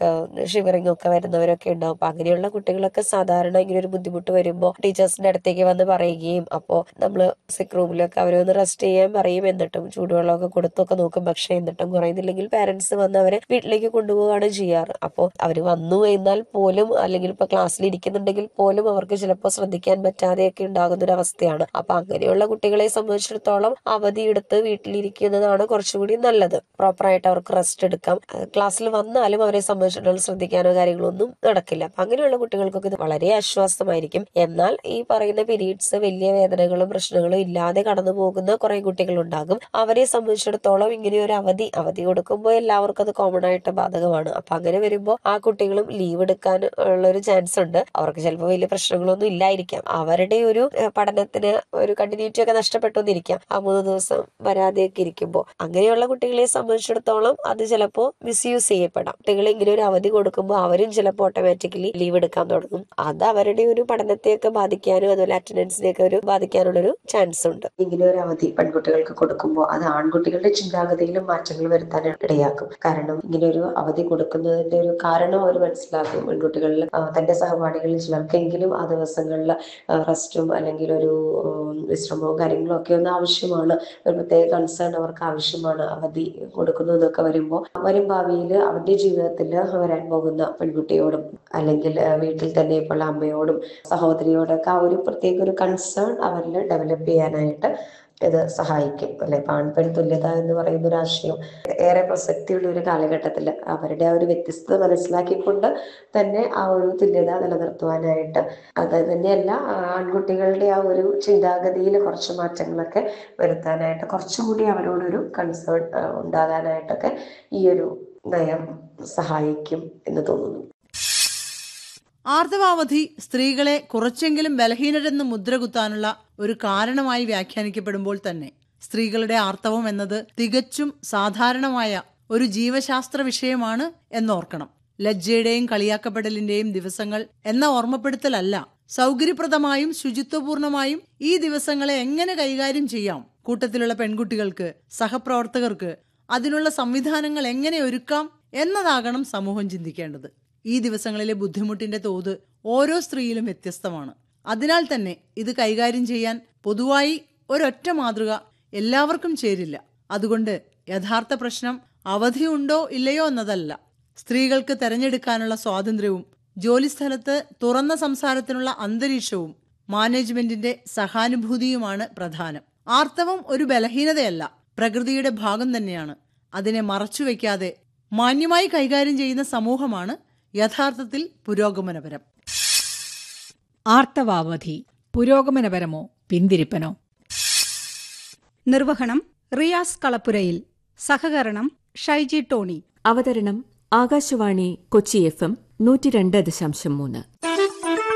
Like shivering ഒക്കെ വരുന്നവരൊക്കെ ഉണ്ടാവും. അപ്പൊ അങ്ങനെയുള്ള കുട്ടികളൊക്കെ സാധാരണ ഇങ്ങനെ ഒരു ബുദ്ധിമുട്ട് വരുമ്പോൾ ടീച്ചേഴ്സിന്റെ അടുത്തേക്ക് വന്ന് പറയുകയും അപ്പോൾ നമ്മള് സിക്ക് റൂമിലൊക്കെ അവരൊന്ന് റെസ്റ്റ് ചെയ്യാൻ പറയും. എന്നിട്ടും ചൂടുവെള്ളമൊക്കെ കൊടുത്തൊക്കെ നോക്കും. പക്ഷെ എന്നിട്ടും കുറയുന്നില്ലെങ്കിൽ പാരന്റ്സ് വന്ന് അവരെ വീട്ടിലേക്ക് കൊണ്ടുപോവുകയാണ് ചെയ്യാറ്. അപ്പോൾ അവര് വന്നു എന്നാൽ പോലും, അല്ലെങ്കിൽ ഇപ്പൊ ക്ലാസ്സിൽ ഇരിക്കുന്നുണ്ടെങ്കിൽ പോലും അവർക്ക് ചിലപ്പോൾ ശ്രദ്ധിക്കാൻ പറ്റാതെയൊക്കെ ഉണ്ടാകുന്ന ഒരു അവസ്ഥയാണ്. അപ്പൊ അങ്ങനെയുള്ള കുട്ടികളെ സംബന്ധിച്ചിടത്തോളം അവധിയെടുത്ത് വീട്ടിലിരിക്കുന്നതാണ് കുറച്ചുകൂടി നല്ലത്. പ്രോപ്പറായിട്ട് അവർക്ക് റെസ്റ്റ് എടുക്കാം. ക്ലാസ്സിൽ വന്നാലും അവരെ സംബന്ധിച്ചിടത്തോളം ശ്രദ്ധിക്കാനോ കാര്യങ്ങളോ ഒന്നും നടക്കില്ല. അപ്പൊ അങ്ങനെയുള്ള കുട്ടികൾക്കൊക്കെ ഇത് വളരെ ആശ്വാസമായിരിക്കും. എന്നാൽ ഈ പറയുന്ന പീരീഡ്സ് വലിയ വേദനകളും പ്രശ്നങ്ങളും ഇല്ലാതെ കടന്നു പോകുന്ന കുറെ കുട്ടികളുണ്ടാകും. അവരെ സംബന്ധിച്ചിടത്തോളം ഇങ്ങനെ ഒരു അവധി കൊടുക്കുമ്പോൾ എല്ലാവർക്കും അത് കോമൺ ആയിട്ട് ബാധകമാണ്. അപ്പൊ അങ്ങനെ വരുമ്പോൾ ആ കുട്ടികളും ലീവ് എടുക്കാൻ ഉള്ള ഒരു ചാൻസ് ഉണ്ട്. അവർക്ക് ചിലപ്പോൾ വലിയ പ്രശ്നങ്ങളൊന്നും ഇല്ലായിരിക്കാം. അവരുടെ ഒരു പഠനത്തിന് ഒരു കണ്ടിന്യൂറ്റി ഒക്കെ നഷ്ടപ്പെട്ടൊന്നിരിക്കാം ആ 3 ദിവസം വരാതെയൊക്കെ ഇരിക്കുമ്പോൾ. അങ്ങനെയുള്ള കുട്ടികളെ സംബന്ധിച്ചിടത്തോളം അത് ചിലപ്പോൾ മിസ്യൂസ് ചെയ്യപ്പെടാം. കുട്ടികളെ ഇങ്ങനെ ഒരു അവധി കൊടുക്കുമ്പോൾ അവരും ചിലപ്പോൾ ഓട്ടോമാറ്റിക്കലി ലീവ് എടുക്കാൻ തുടങ്ങും. അത് അവരുടെ ഒരു പഠനത്തെയൊക്കെ ബാധിക്കാനും അതുപോലെ അറ്റൻഡൻസിനെയൊക്കെ ഒരു ബാധിക്കാനുള്ളൊരു ചാൻസ് ഉണ്ട്. ഇങ്ങനെ ഒരു അവധി പെൺകുട്ടികൾക്ക് കൊടുക്കുമ്പോൾ അത് ആൺകുട്ടികളുടെ ചിന്താഗതിയിലും മാറ്റങ്ങൾ വരുത്താൻ ഇടയാക്കും. കാരണം ഇങ്ങനെ ഒരു അവധി കൊടുക്കുന്നതിന്റെ ഒരു കാരണം അവർ മനസ്സിലാക്കും. പെൺകുട്ടികളിൽ തന്റെ സഹപാഠികളിൽ ചിലർക്കെങ്കിലും ആ ദിവസങ്ങളിൽ റെസ്റ്റും അല്ലെങ്കിൽ ഒരു വിശ്രമവും കാര്യങ്ങളും ഒക്കെ ഒന്ന് ആവശ്യമാണ്. ഒരു പ്രത്യേക കൺസേൺ അവർക്ക് ആവശ്യമാണ്. അവധി കൊടുക്കുന്നു എന്നൊക്കെ വരുമ്പോൾ വരും ഭാവിയിൽ അവരുടെ ജീവിതത്തിൽ വരാൻ പോകുന്ന പെൺകുട്ടിയോടും അല്ലെങ്കിൽ വീട്ടിൽ തന്നെ ഇപ്പോൾ അമ്മയോടും സഹോദരിയോടൊക്കെ ആ ഒരു പ്രത്യേക ഒരു കൺസേൺ അവരിൽ ഡെവലപ്പ് ചെയ്യാനായിട്ട് ഇത് സഹായിക്കും. അല്ലെ, ആൺപെൺ തുല്യത എന്ന് പറയുന്ന ഒരു ആശയം ഏറെ പ്രസക്തിയുള്ള ഒരു കാലഘട്ടത്തിൽ അവരുടെ ആ ഒരു വ്യത്യസ്തത മനസ്സിലാക്കിക്കൊണ്ട് തന്നെ ആ ഒരു തുല്യത നിലനിർത്തുവാനായിട്ട്, അത് തന്നെയല്ല ആൺകുട്ടികളുടെ ആ ഒരു ചിന്താഗതിയിൽ കുറച്ച് മാറ്റങ്ങളൊക്കെ വരുത്താനായിട്ട്, കുറച്ചുകൂടി അവരോടൊരു കൺസേൺ ഉണ്ടാകാനായിട്ടൊക്കെ ഈ ഒരു നയം സഹായിക്കും എന്ന് തോന്നുന്നു. ആർത്തവാവധി സ്ത്രീകളെ കുറച്ചെങ്കിലും ബലഹീനരെന്ന് മുദ്രകുത്താനുള്ള ഒരു കാരണമായി വ്യാഖ്യാനിക്കപ്പെടുമ്പോൾ തന്നെ സ്ത്രീകളുടെ ആർത്തവം എന്നത് തികച്ചും സാധാരണമായ ഒരു ജീവശാസ്ത്ര വിഷയമാണ് എന്നോർക്കണം. ലജ്ജയുടെയും കളിയാക്കപ്പെടലിന്റെയും ദിവസങ്ങൾ എന്ന ഓർമ്മപ്പെടുത്തലല്ല, സൗകര്യപ്രദമായും ശുചിത്വപൂർണമായും ഈ ദിവസങ്ങളെ എങ്ങനെ കൈകാര്യം ചെയ്യാം, കൂട്ടത്തിലുള്ള പെൺകുട്ടികൾക്ക്, സഹപ്രവർത്തകർക്ക് അതിനുള്ള സംവിധാനങ്ങൾ എങ്ങനെ ഒരുക്കാം എന്നതാകണം സമൂഹം ചിന്തിക്കേണ്ടത്. ഈ ദിവസങ്ങളിലെ ബുദ്ധിമുട്ടിന്റെ തോത് ഓരോ സ്ത്രീയിലും വ്യത്യസ്തമാണ്. അതിനാൽ തന്നെ ഇത് കൈകാര്യം ചെയ്യാൻ പൊതുവായി ഒരൊറ്റ മാതൃക എല്ലാവർക്കും ചേരില്ല. അതുകൊണ്ട് യഥാർത്ഥ പ്രശ്നം അവധിയുണ്ടോ ഇല്ലയോ എന്നതല്ല, സ്ത്രീകൾക്ക് തെരഞ്ഞെടുക്കാനുള്ള സ്വാതന്ത്ര്യവും ജോലിസ്ഥലത്ത് തുറന്ന സംസാരത്തിനുള്ള അന്തരീക്ഷവും മാനേജ്മെന്റിന്റെ സഹാനുഭൂതിയുമാണ് പ്രധാനം. ആർത്തവം ഒരു ബലഹീനതയല്ല, പ്രകൃതിയുടെ ഭാഗം തന്നെയാണ്. അതിനെ മറച്ചുവെക്കാതെ മാന്യമായി കൈകാര്യം ചെയ്യുന്ന സമൂഹമാണ് യഥാർത്ഥത്തിൽ പുരോഗമനപരം. ആർത്തവാവധി പുരോഗമനപരമോ പിന്തിരിപ്പനോ? നിർവഹണം റിയാസ് കളപ്പുരയിൽ. സഹകരണം ഷൈജി ടോണി. അവതരണം ആകാശവാണി കൊച്ചി FM 102.3.